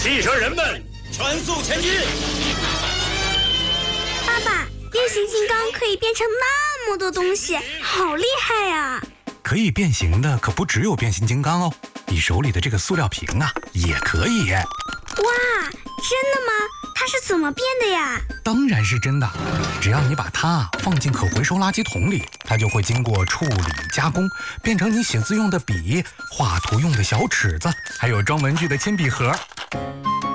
汽车人们，全速前进！ 爸爸，变形金刚可以变成那么多东西，好厉害呀！ 可以变形的可不只有变形金刚哦，你手里的这个塑料瓶啊，也可以。 哇，真的吗？它是怎么变的呀？ 当然是真的，只要你把它放进可回收垃圾桶里，它就会经过处理加工，变成你写字用的笔、画图用的小尺子，还有装文具的铅笔盒。